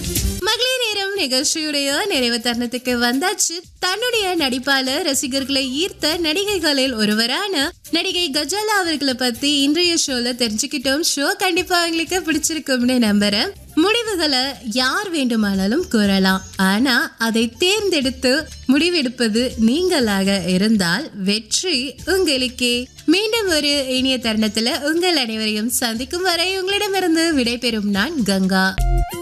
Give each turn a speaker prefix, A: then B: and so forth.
A: மகளிர் நேரம் நிகழ்ச்சியுடைய நிறைவு தருணத்துக்கு வந்தாச்சு. தன்னுடைய நடிப்பால ரசிகர்களை ஈர்த்த நடிகைகளில் ஒருவரான நடிகை கஜாலா அவர்களை பத்தி இன்றைய ஷோல தெரிஞ்சுக்கிட்டோம். ஷோ கண்டிப்பா உங்களுக்கு பிடிச்சிருக்கும்னு நம்புறேன். முடிவுகளை யார் வேண்டுமானாலும் கூறலாம், ஆனா அதை தேர்ந்தெடுத்து முடிவெடுப்பது நீங்களாக இருந்தால் வெற்றி உங்களுக்கே. மீண்டும் ஒரு இனிய தருணத்துல உங்கள் அனைவரையும் சந்திக்கும் வரை உங்களிடமிருந்து விடைபெறும் நான் கங்கா.